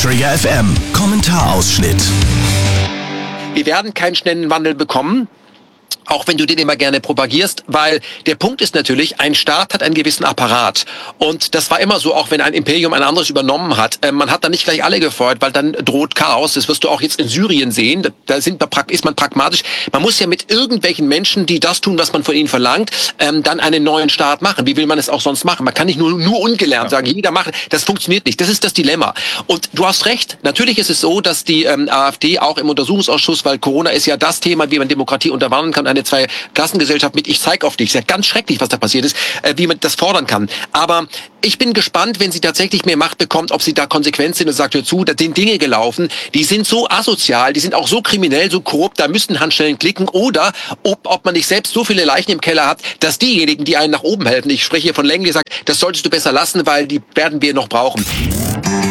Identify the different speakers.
Speaker 1: Trigger FM Kommentarausschnitt.
Speaker 2: Wir werden keinen schnellen Wandel bekommen, auch wenn du den immer gerne propagierst, weil der Punkt ist natürlich, ein Staat hat einen gewissen Apparat. Und das war immer so, auch wenn ein Imperium ein anderes übernommen hat. Man hat dann nicht gleich alle gefeuert, weil dann droht Chaos. Das wirst du auch jetzt in Syrien sehen. Da ist man pragmatisch. Man muss ja mit irgendwelchen Menschen, die das tun, was man von ihnen verlangt, dann einen neuen Staat machen. Wie will man es auch sonst machen? Man kann nicht nur ungelernt sagen, jeder macht. Das funktioniert nicht. Das ist das Dilemma. Und du hast recht. Natürlich ist es so, dass die AfD auch im Untersuchungsausschuss, weil Corona ist ja das Thema, wie man Demokratie unterwandern kann, eine Zwei-Klassengesellschaft mit ich zeig auf dich. Ist ja ganz schrecklich, was da passiert ist, wie man das fordern kann. Aber ich bin gespannt, wenn sie tatsächlich mehr Macht bekommt, ob sie da konsequent sind und sagt, hör zu, da sind Dinge gelaufen, die sind so asozial, die sind auch so kriminell, so korrupt, da müssten Handschellen klicken, oder ob man nicht selbst so viele Leichen im Keller hat, dass diejenigen, die einen nach oben helfen, ich spreche hier von Langley, sagt, das solltest du besser lassen, weil die werden wir noch brauchen.